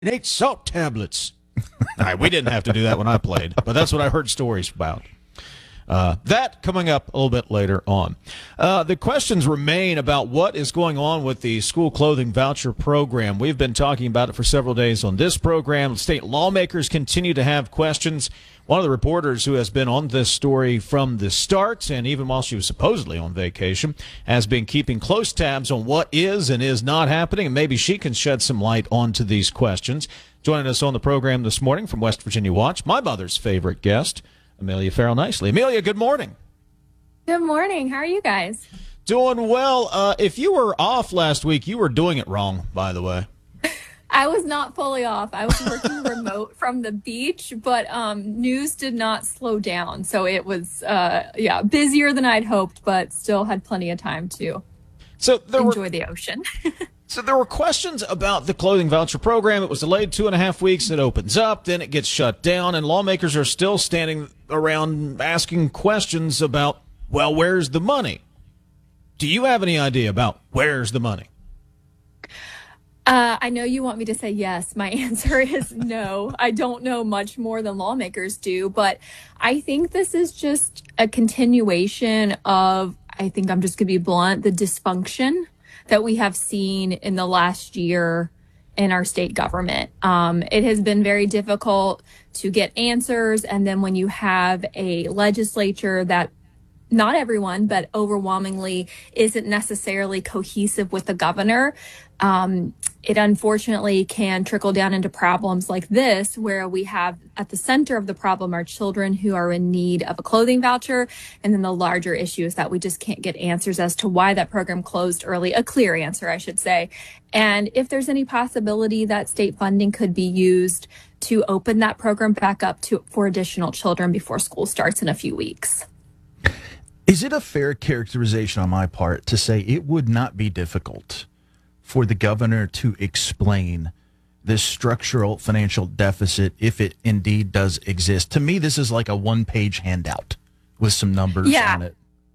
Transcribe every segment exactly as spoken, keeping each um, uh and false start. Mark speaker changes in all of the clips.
Speaker 1: It ate salt tablets. All right, we didn't have to do that when I played, but that's what I heard stories about. Uh, that coming up a little bit later on. Uh, the questions remain about what is going on with the school clothing voucher program. We've been talking about it for several days on this program. State lawmakers continue to have questions. One of the reporters who has been on this story from the start, and even while she was supposedly on vacation, has been keeping close tabs on what is and is not happening, and maybe she can shed some light onto these questions. Joining us on the program this morning from West Virginia Watch, my mother's favorite guest, Amelia Farrell Nicely. Amelia, good morning.
Speaker 2: Good morning. How are you guys?
Speaker 1: Doing well. Uh, if you were off last week, you were doing it wrong, by the way.
Speaker 2: I was not fully off. I was working remote from the beach, but um, news did not slow down. So it was, uh, yeah, busier than I'd hoped, but still had plenty of time to
Speaker 1: so there
Speaker 2: enjoy
Speaker 1: were,
Speaker 2: the ocean.
Speaker 1: So there were questions about the clothing voucher program. It was delayed two and a half weeks. It opens up, then it gets shut down, and lawmakers are still standing around asking questions about, well, where's the money? Do you have any idea about where's the money?
Speaker 2: Uh, I know you want me to say yes. My answer is no. I don't know much more than lawmakers do, but I think this is just a continuation of, I think I'm just going to be blunt, the dysfunction that we have seen in the last year in our state government. Um, it has been very difficult to get answers. And then when you have a legislature that not everyone, but overwhelmingly isn't necessarily cohesive with the governor, um, it unfortunately can trickle down into problems like this, where we have at the center of the problem are children who are in need of a clothing voucher. And then the larger issue is that we just can't get answers as to why that program closed early, a clear answer, I should say. And if there's any possibility that state funding could be used to open that program back up to for additional children before school starts in a few weeks.
Speaker 3: Is it a fair characterization on my part to say it would not be difficult for the governor to explain this structural financial deficit if it indeed does exist? To me, this is like a one-page handout with some numbers
Speaker 2: yeah.
Speaker 3: on it.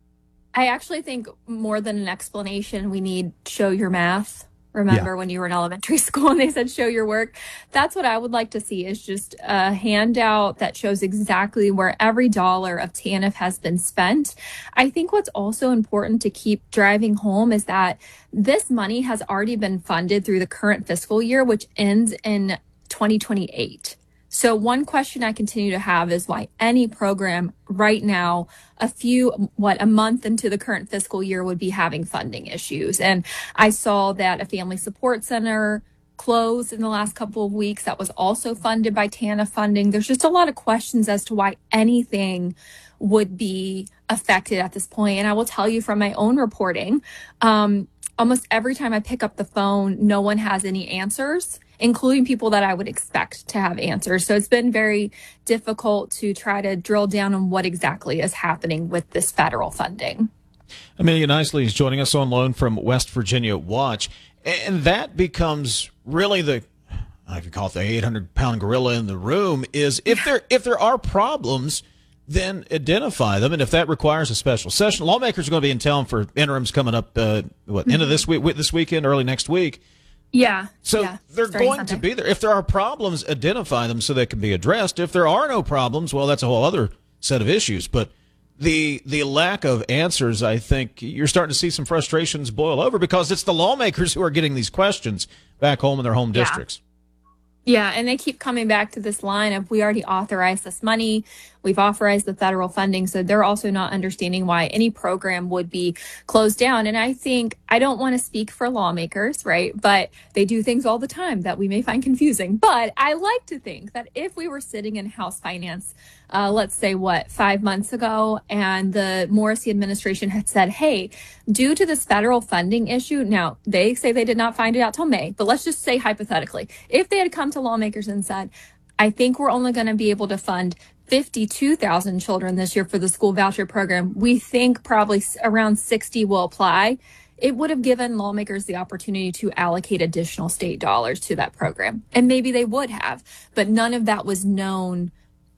Speaker 2: I actually think more than an explanation, we need show your math. Remember
Speaker 3: Yeah.
Speaker 2: when you were in elementary school and they said, show your work? That's what I would like to see, is just a handout that shows exactly where every dollar of T A N F has been spent. I think what's also important to keep driving home is that this money has already been funded through the current fiscal year, which ends in twenty twenty-eight. So one question I continue to have is why any program right now, a few, what, a month into the current fiscal year would be having funding issues. And I saw that a family support center closed in the last couple of weeks that was also funded by T A N F funding. There's just a lot of questions as to why anything would be affected at this point. And I will tell you from my own reporting, um, almost every time I pick up the phone, no one has any answers, including people that I would expect to have answers. So it's been very difficult to try to drill down on what exactly is happening with this federal funding.
Speaker 1: Amelia Nicely is joining us on loan from West Virginia Watch. And that becomes really the, I can call it the eight hundred pound gorilla in the room, is if there, if there are problems, then identify them. And if that requires a special session, lawmakers are going to be in town for interims coming up, uh, what, mm-hmm. end of this week, this weekend, early next week.
Speaker 2: Yeah.
Speaker 1: So
Speaker 2: yeah,
Speaker 1: they're going Sunday. to be there. If there are problems, identify them so they can be addressed. If there are no problems, well, that's a whole other set of issues. But the the lack of answers, I think you're starting to see some frustrations boil over because it's the lawmakers who are getting these questions back home in their home
Speaker 2: yeah.
Speaker 1: districts.
Speaker 2: Yeah, and they keep coming back to this line of, we already authorized this money, we've authorized the federal funding, so they're also not understanding why any program would be closed down. And I think, I don't want to speak for lawmakers, right, but they do things all the time that we may find confusing. But I like to think that if we were sitting in House Finance, uh, let's say, what, five months ago, and the Morrissey administration had said, hey, due to this federal funding issue, now they say they did not find it out till May, but let's just say hypothetically, if they had come to lawmakers and said, I think we're only going to be able to fund fifty-two thousand children this year for the school voucher program, we think probably around sixty will apply, it would have given lawmakers the opportunity to allocate additional state dollars to that program. And maybe they would have, but none of that was known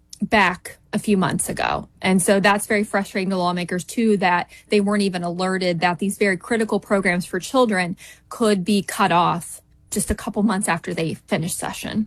Speaker 2: back a few months ago. And so that's very frustrating to lawmakers too, that they weren't even alerted that these very critical programs for children could be cut off just a couple months after they finish session.